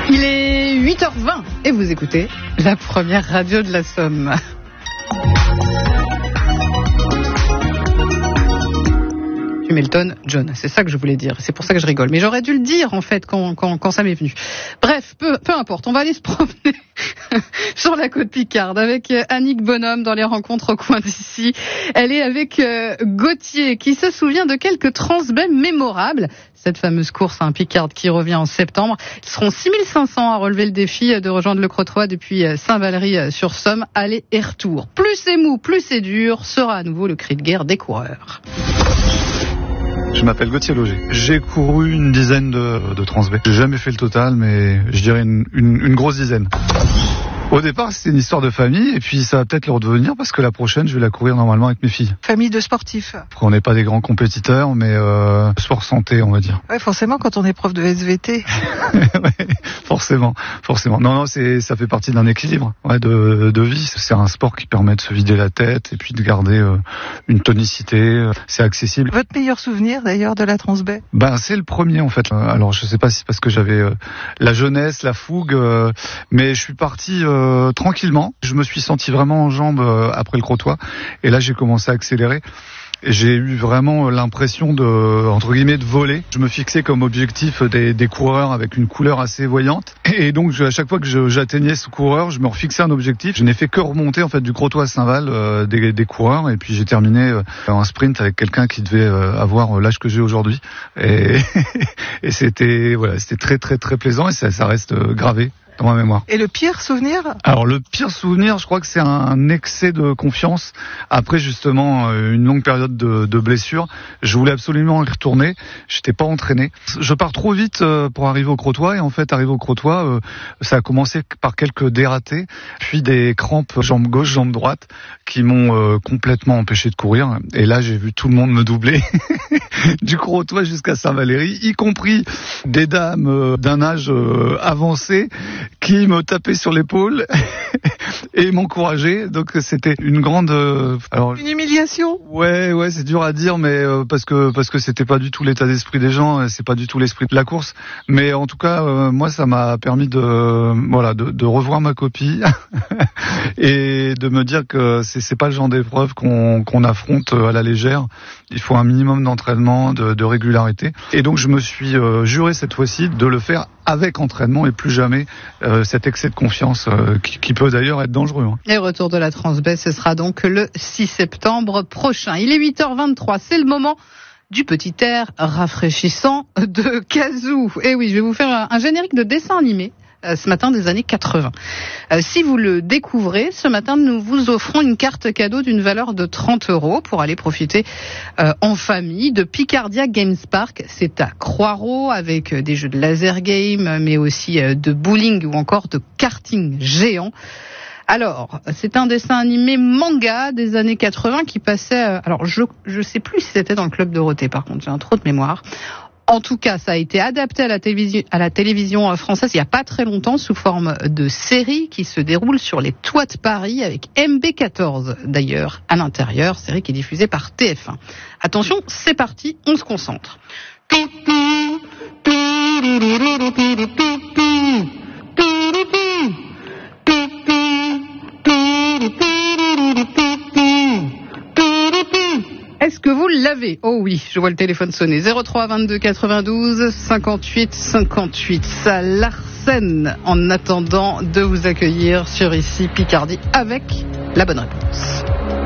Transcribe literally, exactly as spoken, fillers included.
Il est huit heures vingt et vous écoutez la première radio de la Somme. Hamilton John, c'est ça que je voulais dire, c'est pour ça que je rigole, mais j'aurais dû le dire en fait quand, quand, quand ça m'est venu. Bref, peu, peu importe, on va aller se promener sur la côte Picarde avec Annick Bonhomme dans les rencontres au coin d'ici. Elle est avec euh, Gauthier qui se souvient de quelques transbais mémorables. Cette fameuse course à un Picarde qui revient en septembre. Ils seront six mille cinq cents à relever le défi de rejoindre le Crotoy depuis Saint-Valery-sur-Somme, aller et retour. Plus c'est mou, plus c'est dur, sera à nouveau le cri de guerre des coureurs. Je m'appelle Gauthier Loger. J'ai couru une dizaine de, de transbés. J'ai jamais fait le total, mais je dirais une, une, une grosse dizaine. Au départ, c'était une histoire de famille, et puis ça va peut-être le redevenir parce que la prochaine, je vais la courir normalement avec mes filles. Famille de sportifs. On n'est pas des grands compétiteurs, mais euh, sport santé, on va dire. Ouais, forcément, quand on est prof de S V T. Ouais, forcément, forcément. Non, non, c'est, ça fait partie d'un équilibre, ouais, de, de vie. C'est un sport qui permet de se vider la tête et puis de garder euh, une tonicité. C'est accessible. Votre meilleur souvenir, d'ailleurs, de la Transbaie ? Ben, c'est le premier, en fait. Alors, je sais pas si c'est parce que j'avais euh, la jeunesse, la fougue, euh, mais je suis parti euh, Euh, tranquillement. Je me suis senti vraiment en jambes euh, après le Crotoy et là j'ai commencé à accélérer. Et j'ai eu vraiment l'impression de, entre guillemets, de voler. Je me fixais comme objectif des, des coureurs avec une couleur assez voyante. Et donc, à chaque fois que je, j'atteignais ce coureur, je me refixais un objectif. Je n'ai fait que remonter, en fait, du Crotoy à Saint-Val, euh, des, des coureurs. Et puis, j'ai terminé euh, un sprint avec quelqu'un qui devait euh, avoir l'âge que j'ai aujourd'hui. Et, et c'était, voilà, c'était très, très, très plaisant et ça, ça reste euh, gravé dans ma mémoire. Et le pire souvenir ? Alors le pire souvenir, je crois que c'est un excès de confiance. Après justement une longue période de, de blessure, je voulais absolument y retourner. J'étais pas entraîné. Je pars trop vite pour arriver au Crotoy et en fait arrivé au Crotoy, ça a commencé par quelques dératés, puis des crampes jambe gauche, jambe droite qui m'ont complètement empêché de courir. Et là j'ai vu tout le monde me doubler du Crotoy jusqu'à Saint-Valery, y compris des dames d'un âge avancé qui me tapaient sur l'épaule et m'encourageaient. Donc c'était une grande euh, alors une humiliation. Ouais ouais, c'est dur à dire mais euh, parce que parce que c'était pas du tout l'état d'esprit des gens, c'est pas du tout l'esprit de la course, mais en tout cas euh, moi ça m'a permis de euh, voilà de, de revoir ma copie et de me dire que c'est c'est pas le genre d'épreuve qu'on qu'on affronte à la légère. Il faut un minimum d'entraînement, de, de régularité. Et donc je me suis euh, juré cette fois-ci de le faire avec entraînement et plus jamais euh, cet excès de confiance euh, qui, qui peut d'ailleurs être dangereux. Hein. Et retour de la Transbaie, ce sera donc le six septembre prochain. Il est huit heures vingt-trois, c'est le moment du petit air rafraîchissant de Kazoo. Et oui, je vais vous faire un générique de dessin animé ce matin des années quatre-vingts. Euh, si vous le découvrez, ce matin, nous vous offrons une carte cadeau d'une valeur de trente euros pour aller profiter euh, en famille de Picardia Games Park. C'est à Croixrault avec des jeux de laser game, mais aussi euh, de bowling ou encore de karting géant. Alors, c'est un dessin animé manga des années quatre-vingts qui passait... Euh, alors, je je sais plus si c'était dans le Club Dorothée, par contre, j'ai un trop de mémoire. En tout cas, ça a été adapté à la télévision, à la télévision française il n'y a pas très longtemps sous forme de série qui se déroule sur les toits de Paris avec M B quatorze d'ailleurs à l'intérieur, série qui est diffusée par T F un. Attention, c'est parti, on se concentre. Est-ce que vous l'avez ? Oh oui, je vois le téléphone sonner. zéro trois vingt-deux quatre-vingt-douze cinquante-huit cinquante-huit. Ça l'arsène en attendant de vous accueillir sur Ici Picardie avec la bonne réponse.